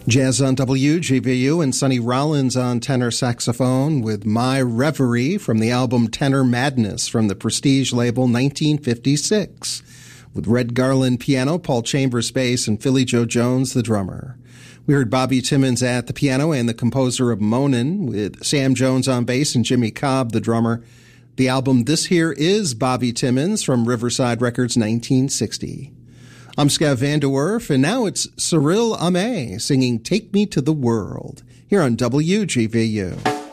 Jazz on WGVU and Sonny Rollins on tenor saxophone with My Reverie from the album Tenor Madness from the Prestige label 1956. With Red Garland piano, Paul Chambers bass, and Philly Joe Jones the drummer. We heard Bobby Timmons at the piano and the composer of Moanin' with Sam Jones on bass and Jimmy Cobb the drummer. The album This Here Is Bobby Timmons from Riverside Records 1960. I'm Scav Van Der Werf, and now it's Cyril Amé singing Take Me to the World here on WGVU.